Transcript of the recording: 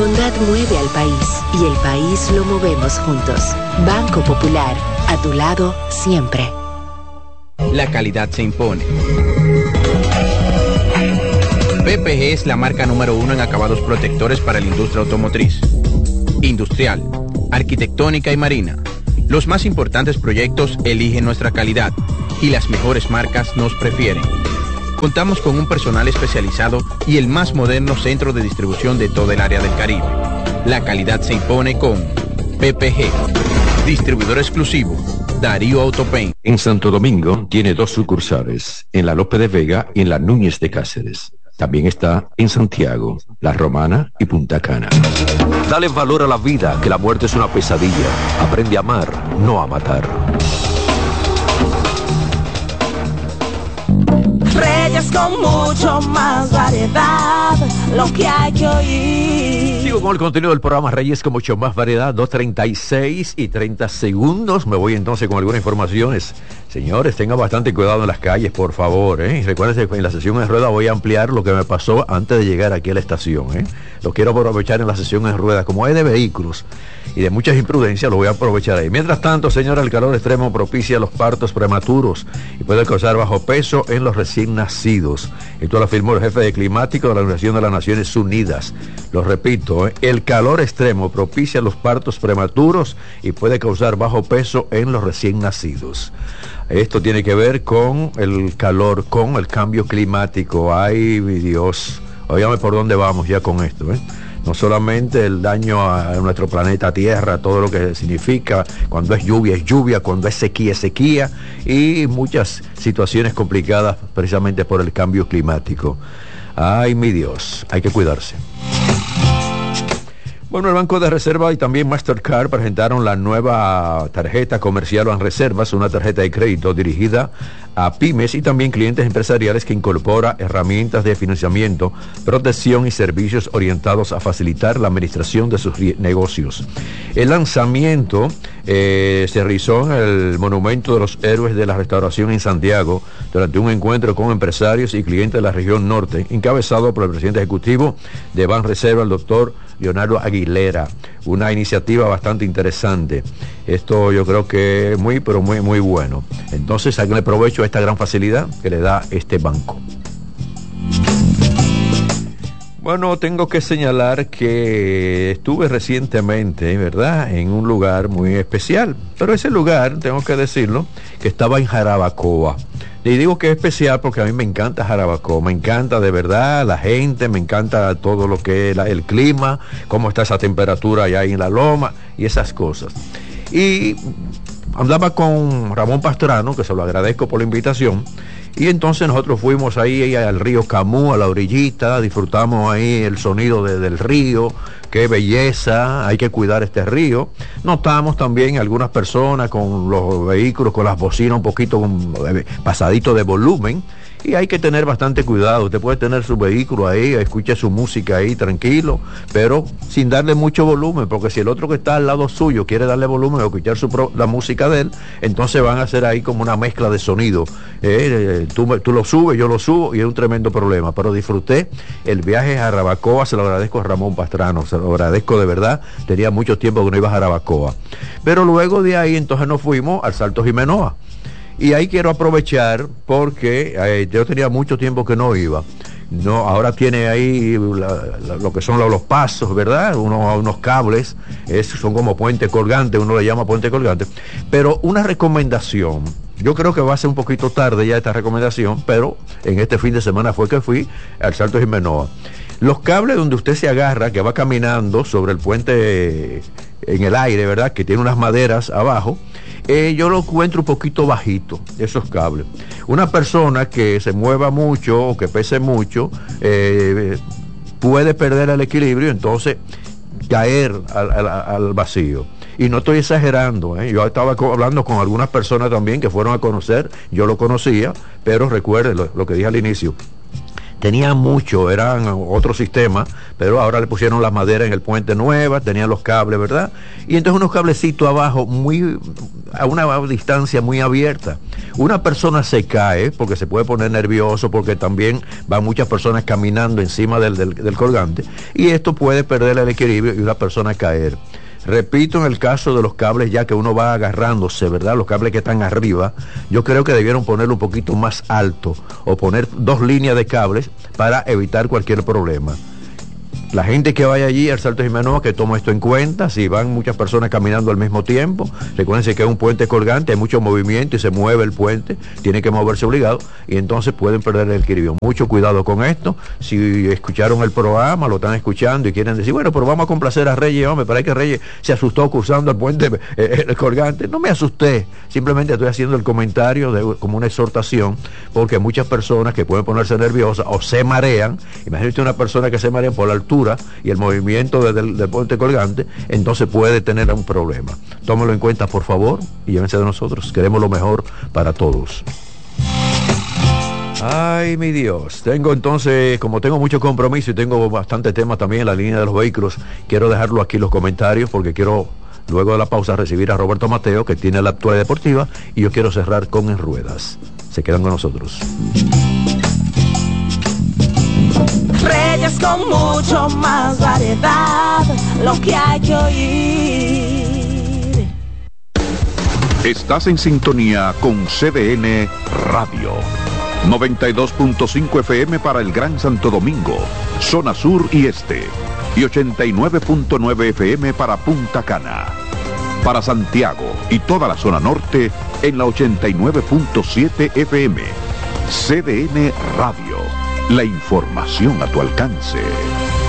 bondad mueve al país y el país lo movemos juntos. Banco Popular, a tu lado siempre. La calidad se impone. PPG es la marca número 1 en acabados protectores para la industria automotriz, industrial, arquitectónica y marina. Los más importantes proyectos eligen nuestra calidad y las mejores marcas nos prefieren. Contamos con un personal especializado y el más moderno centro de distribución de todo el área del Caribe. La calidad se impone con PPG. Distribuidor exclusivo, Darío Autopaint. En Santo Domingo tiene 2 sucursales, en la Lope de Vega y en la Núñez de Cáceres. También está en Santiago, La Romana y Punta Cana. Dale valor a la vida, que la muerte es una pesadilla. Aprende a amar, no a matar. Reyes con mucho más variedad, lo que hay que oír. Sigo con el contenido del programa Reyes con mucho más variedad, 2:36 y 30 segundos. Me voy entonces con algunas informaciones. Señores, tengan bastante cuidado en las calles, por favor. Recuerden que en la sesión en rueda voy a ampliar lo que me pasó antes de llegar aquí a la estación. Lo quiero aprovechar en la sesión en rueda. Como hay de vehículos y de muchas imprudencias, lo voy a aprovechar ahí. Mientras tanto, señora, el calor extremo propicia los partos prematuros y puede causar bajo peso en los recién nacidos. Esto lo afirmó el jefe de climático de la Organización de las Naciones Unidas. Lo repito, el calor extremo propicia los partos prematuros y puede causar bajo peso en los recién nacidos. Esto tiene que ver con el calor, con el cambio climático. Ay, mi Dios, óigame por dónde vamos ya con esto, No solamente el daño a nuestro planeta Tierra, todo lo que significa, cuando es lluvia, cuando es sequía, y muchas situaciones complicadas precisamente por el cambio climático. Ay, mi Dios, hay que cuidarse. Bueno, el Banco de Reserva y también Mastercard presentaron la nueva tarjeta comercial Banreservas, una tarjeta de crédito dirigida a pymes y también clientes empresariales que incorpora herramientas de financiamiento, protección y servicios orientados a facilitar la administración de sus negocios. El lanzamiento se realizó en el Monumento de los Héroes de la Restauración en Santiago durante un encuentro con empresarios y clientes de la región norte, encabezado por el presidente ejecutivo de Banreserva, el doctor Leonardo Aguilera. Una iniciativa bastante interesante. Esto yo creo que es muy bueno. Entonces, sáquenle provecho a esta gran facilidad que le da este banco. Bueno, tengo que señalar que estuve recientemente, ¿verdad?, en un lugar muy especial. Pero ese lugar, tengo que decirlo, que estaba en Jarabacoa. Y digo que es especial porque a mí me encanta Jarabacoa, me encanta de verdad la gente, me encanta todo lo que es el clima, cómo está esa temperatura allá en la loma y esas cosas. Y andaba con Ramón Pastrano, que se lo agradezco por la invitación, y entonces nosotros fuimos ahí al río Camus, a la orillita, disfrutamos ahí el sonido del río, qué belleza, hay que cuidar este río. Notamos también algunas personas con los vehículos, con las bocinas un poquito pasadito de volumen, y hay que tener bastante cuidado. Usted puede tener su vehículo ahí, escuche su música ahí tranquilo, pero sin darle mucho volumen, porque si el otro que está al lado suyo quiere darle volumen o escuchar la música de él, entonces van a hacer ahí como una mezcla de sonido. Tú lo subes, yo lo subo y es un tremendo problema. Pero disfruté el viaje a Jarabacoa, se lo agradezco a Ramón Pastrano, se lo agradezco de verdad. Tenía mucho tiempo que no iba a Jarabacoa. Pero luego de ahí entonces nos fuimos al Salto Jimenoa. Y ahí quiero aprovechar porque yo tenía mucho tiempo que no iba. No, ahora tiene ahí lo que son los pasos, ¿verdad? Unos cables, son como puente colgante, uno le llama puente colgante. Pero una recomendación, yo creo que va a ser un poquito tarde ya esta recomendación, pero en este fin de semana fue que fui al Salto Jimenoa. Los cables donde usted se agarra, que va caminando sobre el puente en el aire, ¿verdad?, que tiene unas maderas abajo, yo lo encuentro un poquito bajito, esos cables. Una persona que se mueva mucho o que pese mucho puede perder el equilibrio, entonces caer al vacío. Y no estoy exagerando, yo estaba hablando con algunas personas también que fueron a conocer, yo lo conocía, pero recuerden lo que dije al inicio. Tenían mucho, eran otro sistema, pero ahora le pusieron las maderas en el puente nueva, tenían los cables, ¿verdad? Y entonces unos cablecitos abajo, a una distancia muy abierta. Una persona se cae porque se puede poner nervioso, porque también van muchas personas caminando encima del colgante, y esto puede perder el equilibrio y una persona caer. Repito, en el caso de los cables ya que uno va agarrándose, ¿verdad? Los cables que están arriba, yo creo que debieron ponerlo un poquito más alto o poner 2 líneas de cables para evitar cualquier problema. La gente que vaya allí al Salto Jimenoa, que tome esto en cuenta. Si van muchas personas caminando al mismo tiempo, recuérdense que es un puente colgante, hay mucho movimiento y se mueve el puente, tiene que moverse obligado y entonces pueden perder el equilibrio. Mucho cuidado con esto. Si escucharon el programa, lo están escuchando y quieren decir, bueno, pero vamos a complacer a Reyes, hombre, parece que Reyes se asustó cruzando el puente el colgante. No me asusté, simplemente estoy haciendo el comentario como una exhortación, porque muchas personas que pueden ponerse nerviosas o se marean. Imagínate una persona que se marea por la altura y el movimiento del puente colgante, entonces puede tener un problema. Tómelo en cuenta, por favor, y llévense de nosotros. Queremos lo mejor para todos. Ay, mi Dios. Como tengo mucho compromiso y tengo bastante tema también en la línea de los vehículos, quiero dejarlo aquí en los comentarios, porque quiero, luego de la pausa, recibir a Roberto Mateo, que tiene la actualidad deportiva, y yo quiero cerrar con En Ruedas. Se quedan con nosotros. Reyes con mucho más variedad, lo que hay que oír. Estás en sintonía con CDN Radio. 92.5 FM para el Gran Santo Domingo, zona sur y este. Y 89.9 FM para Punta Cana. Para Santiago y toda la zona norte en la 89.7 FM. CDN Radio. La información a tu alcance.